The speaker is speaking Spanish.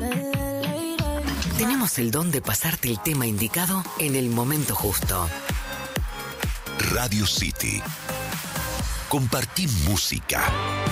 Tenemos el don de pasarte el tema indicado en el momento justo. Radio City. Compartí música.